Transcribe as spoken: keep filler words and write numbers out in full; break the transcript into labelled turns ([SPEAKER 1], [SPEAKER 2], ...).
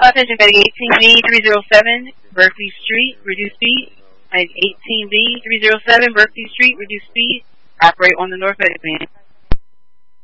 [SPEAKER 1] attention, Betty. eighteen B three oh seven, Berkeley Street, reduce speed. And eighteen B three oh seven, Berkeley Street, reduce speed. Operate on the north exit.